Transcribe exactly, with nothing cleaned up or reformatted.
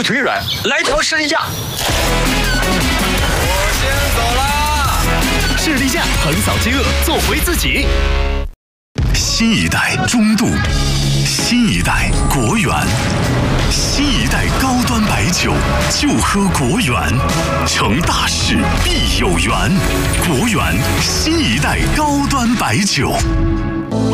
腿软，来条士力架。 我先走啦！ 士力架横扫饥饿，做回自己。 新一代中度，新一代国源，新一代高端白酒就喝国源，成大事必有缘。国源新一代高端白酒。